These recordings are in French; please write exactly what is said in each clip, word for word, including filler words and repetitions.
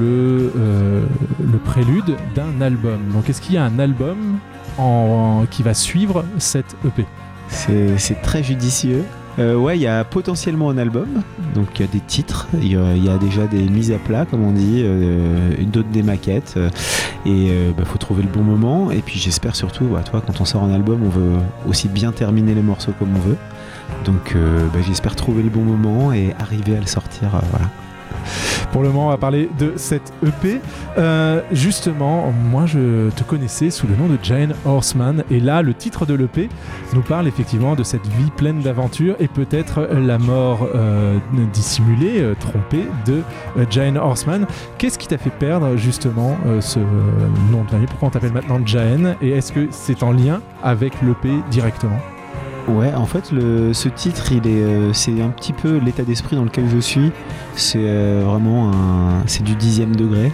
le, euh, le prélude d'un album. Donc est-ce qu'il y a un album en, en, qui va suivre cette E P ? c'est, c'est très judicieux. Euh, ouais, il y a potentiellement un album, donc il y a des titres, il y, y a déjà des mises à plat, comme on dit, euh, d'autres des maquettes, euh, et il euh, bah, faut trouver le bon moment. Et puis j'espère surtout, bah, toi, quand on sort un album, on veut aussi bien terminer les morceaux comme on veut. Donc euh, bah, j'espère trouver le bon moment et arriver à le sortir, euh, voilà. Pour le moment, on va parler de cette E P. Euh, justement, moi, je te connaissais sous le nom de Giant Horseman. Et là, le titre de l'E P nous parle effectivement de cette vie pleine d'aventures et peut-être la mort euh, dissimulée, euh, trompée de euh, Giant Horseman. Qu'est-ce qui t'a fait perdre justement euh, ce nom de famille ? Pourquoi on t'appelle maintenant Giant ? Et est-ce que c'est en lien avec l'E P directement ? Ouais, en fait, le, ce titre, il est, euh, c'est un petit peu l'état d'esprit dans lequel je suis. C'est euh, vraiment un, c'est du dixième degré.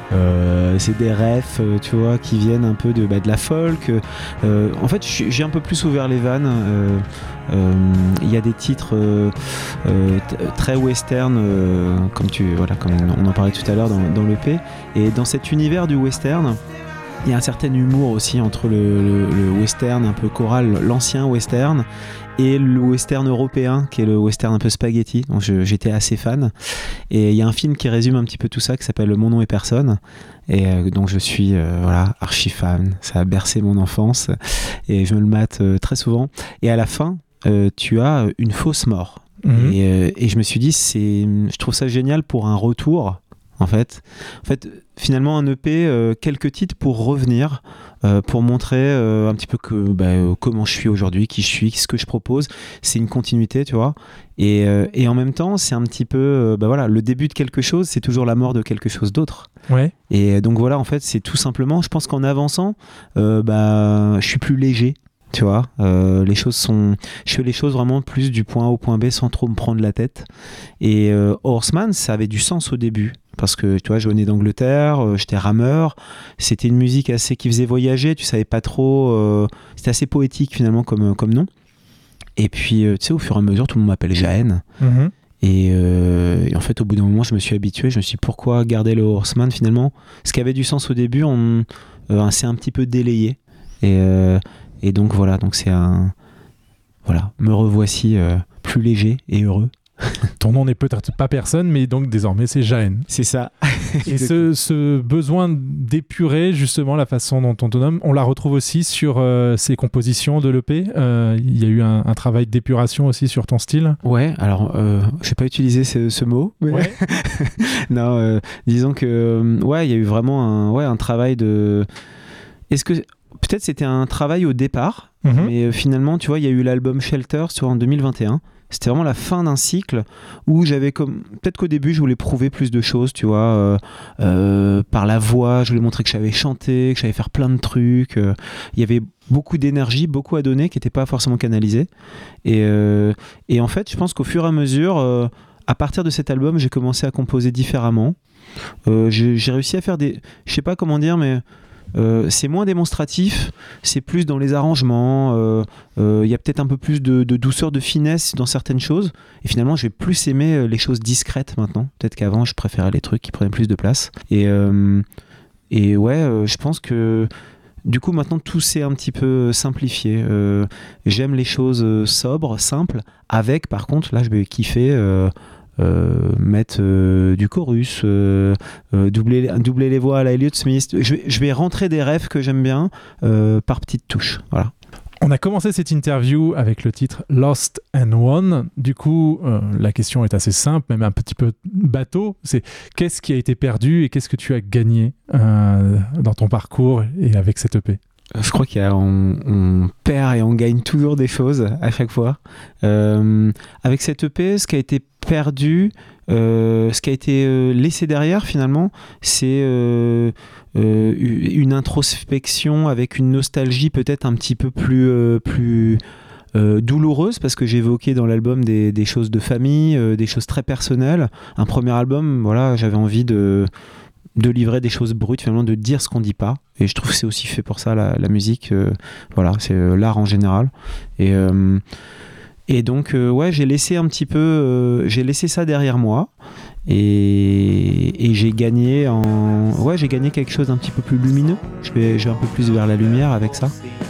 Euh, c'est des refs, euh, tu vois, qui viennent un peu de, bah, de la folk. Euh, en fait, j'ai un peu plus ouvert les vannes. Il euh, euh, y a des titres euh, euh, t- très western, euh, comme tu, voilà, comme on en parlait tout à l'heure dans, dans l'E P. Et dans cet univers du western, il y a un certain humour aussi entre le, le, le western un peu choral, l'ancien western, et le western européen, qui est le western un peu spaghetti. Donc je, j'étais assez fan. Et il y a un film qui résume un petit peu tout ça, qui s'appelle Mon nom est personne. Et euh, donc je suis euh, voilà, archi fan. Ça a bercé mon enfance. Et je me le mate euh, très souvent. Et à la fin, euh, tu as une fausse mort. Mmh. Et, euh, et je me suis dit, c'est, je trouve ça génial pour un retour. En fait, en fait, finalement, un E P, euh, quelques titres pour revenir, euh, pour montrer euh, un petit peu que, bah, euh, comment je suis aujourd'hui, qui je suis, ce que je propose. C'est une continuité, tu vois. Et, euh, et en même temps, c'est un petit peu, euh, bah, voilà, le début de quelque chose, c'est toujours la mort de quelque chose d'autre. Ouais. Et donc voilà, en fait, c'est tout simplement, je pense qu'en avançant, euh, bah, je suis plus léger. Tu vois, euh, les choses sont, je fais les choses vraiment plus du point A au point B sans trop me prendre la tête. Et euh, Horseman, ça avait du sens au début. Parce que tu vois, je venais d'Angleterre, euh, j'étais rameur, c'était une musique assez qui faisait voyager, tu savais pas trop, euh, c'était assez poétique finalement comme, comme nom. Et puis, euh, tu sais, au fur et à mesure, tout le monde m'appelle Jaën. Mm-hmm. Et, euh, et en fait, au bout d'un moment, je me suis habitué, je me suis dit pourquoi garder le Horseman finalement ? Ce qui avait du sens au début, on, euh, c'est un petit peu délayé. Et, euh, et donc voilà, donc c'est un. Voilà, me revoici euh, plus léger et heureux. Ton nom n'est peut-être pas personne, mais donc désormais c'est Jaën. C'est ça. Et ce, ce besoin d'épurer justement la façon dont on te nomme, on la retrouve aussi sur euh, ces compositions de l'E P. Il euh, y a eu un, un travail d'épuration aussi sur ton style. Ouais, alors euh, je vais pas utiliser ce, ce mot. Mais... Ouais. non, euh, disons que euh, ouais, il y a eu vraiment un, ouais, un travail de. Est-ce que peut-être c'était un travail au départ, mm-hmm. mais euh, finalement, tu vois, il y a eu l'album Shelter sur en deux mille vingt et un. C'était vraiment la fin d'un cycle où j'avais comme... Peut-être qu'au début, je voulais prouver plus de choses, tu vois, euh, euh, par la voix, je voulais montrer que je savais chanter, que je savais faire plein de trucs. Euh, il y avait beaucoup d'énergie, beaucoup à donner qui n'était pas forcément canalisé. Et, euh, et en fait, je pense qu'au fur et à mesure, euh, à partir de cet album, j'ai commencé à composer différemment. Euh, j'ai, j'ai réussi à faire des... Je sais pas comment dire, mais... Euh, c'est moins démonstratif, c'est plus dans les arrangements, il euh, euh, y a peut-être un peu plus de, de douceur, de finesse dans certaines choses, et finalement je vais plus aimer les choses discrètes maintenant. Peut-être qu'avant je préférais les trucs qui prenaient plus de place, et, euh, et ouais, euh, je pense que du coup maintenant tout s'est un petit peu simplifié. Euh, j'aime les choses sobres, simples, avec par contre là je vais kiffer euh, Euh, mettre euh, du chorus, euh, euh, doubler, doubler les voix à la Elliott Smith. Je vais, je vais rentrer des rêves que j'aime bien euh, par petites touches. Voilà. On a commencé cette interview avec le titre Lost and Won. Du coup, euh, la question est assez simple, même un petit peu bateau. C'est qu'est-ce qui a été perdu et qu'est-ce que tu as gagné euh, dans ton parcours et avec cette E P ? Je crois qu'on on perd et on gagne toujours des choses à chaque fois. Euh, avec cette E P, ce qui a été perdu, euh, ce qui a été euh, laissé derrière finalement, c'est euh, euh, une introspection avec une nostalgie peut-être un petit peu plus, euh, plus euh, douloureuse, parce que j'ai évoqué dans l'album des, des choses de famille, euh, des choses très personnelles. Un premier album, voilà, j'avais envie de... de livrer des choses brutes, finalement, de dire ce qu'on dit pas. Et je trouve que c'est aussi fait pour ça, la, la musique. Euh, voilà, c'est euh, l'art en général. Et, euh, Et donc, euh, ouais, j'ai laissé un petit peu, euh, j'ai laissé ça derrière moi, et, et j'ai gagné en, ouais, j'ai gagné quelque chose d'un petit peu plus lumineux. Je vais, je vais un peu plus vers la lumière avec ça.